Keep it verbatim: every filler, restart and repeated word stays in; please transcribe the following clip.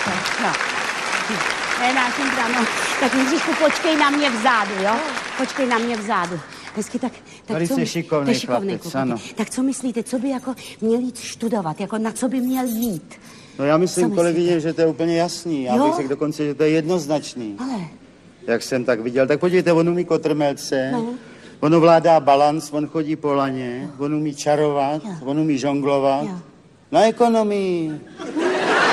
No. Ne, nášenka, no. Tak Jindřišku, počkej na mě vzadu, jo? Počkej na mě vzadu. Hezky, tak, tak Tady co jsi my... šikovnej šikovnej chlapec, ano. Tak co myslíte, co by jako měl jít studovat, jako na co by měl jít? No já myslím, Co kolegyně, myslíte? že to je úplně jasný. Já Jo? bych řekl dokonce, že to je jednoznačný. Ale... Jak jsem tak viděl. Tak podívejte, on umí kotrmelce, No. on ovládá balans, on chodí po laně, on umí čarovat, Jo. on umí žonglovat. Jo. Na ekonomii.